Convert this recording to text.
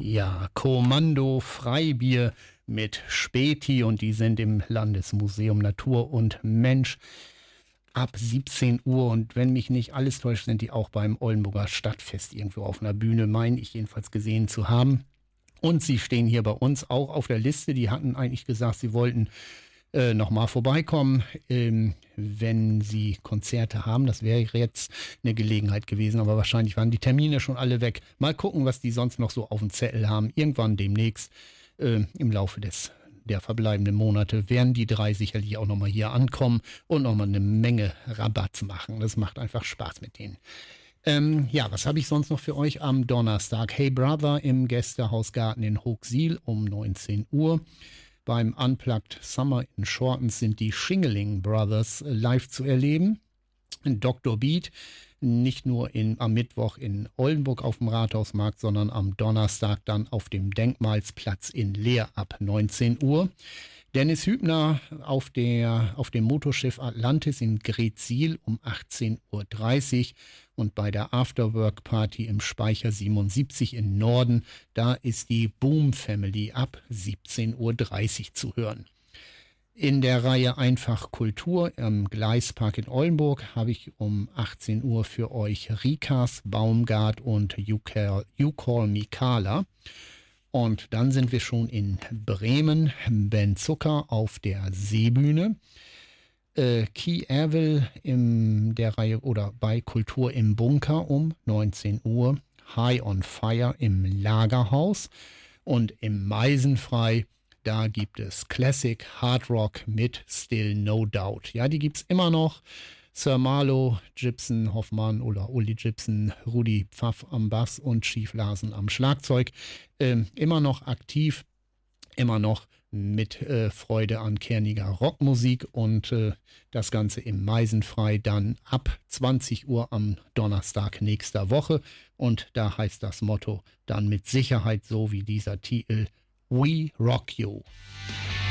Ja, Kommando Freibier mit Späti und die sind im Landesmuseum Natur und Mensch ab 17 Uhr und wenn mich nicht alles täuscht, sind die auch beim Oldenburger Stadtfest irgendwo auf einer Bühne, meine ich jedenfalls gesehen zu haben. Und sie stehen hier bei uns auch auf der Liste. Die hatten eigentlich gesagt, sie wollten nochmal vorbeikommen, wenn sie Konzerte haben. Das wäre jetzt eine Gelegenheit gewesen, aber wahrscheinlich waren die Termine schon alle weg. Mal gucken, was die sonst noch so auf dem Zettel haben. Irgendwann demnächst im Laufe der verbleibenden Monate werden die drei sicherlich auch nochmal hier ankommen und nochmal eine Menge Rabatt machen. Das macht einfach Spaß mit denen. Ja, was habe ich sonst noch für euch am Donnerstag? Hey Brother im Gästehausgarten in Hochsiel um 19 Uhr. Beim Unplugged Summer in Shortens sind die Schingeling Brothers live zu erleben. Dr. Beat, nicht nur am Mittwoch in Oldenburg auf dem Rathausmarkt, sondern am Donnerstag dann auf dem Denkmalsplatz in Leer ab 19 Uhr. Dennis Hübner auf dem Motorschiff Atlantis in Greetsiel um 18.30 Uhr und bei der Afterwork-Party im Speicher 77 in Norden, da ist die Boom Family ab 17.30 Uhr zu hören. In der Reihe Einfach Kultur im Gleispark in Oldenburg habe ich um 18 Uhr für euch Rikas, Baumgart und You Call Me Carla. Und dann sind wir schon in Bremen, Ben Zucker auf der Seebühne. Key Erwil in der Reihe oder bei Kultur im Bunker um 19 Uhr. High on Fire im Lagerhaus. Und im Meisenfrei, da gibt es Classic Hard Rock mit Still No Doubt. Ja, die gibt es immer noch. Sir Marlowe, Gibson, Hoffmann oder Uli Gibson, Rudi Pfaff am Bass und Chief Larsen am Schlagzeug. Immer noch aktiv, immer noch mit Freude an kerniger Rockmusik und das Ganze im Meisenfrei dann ab 20 Uhr am Donnerstag nächster Woche. Und da heißt das Motto dann mit Sicherheit so wie dieser Titel We Rock You.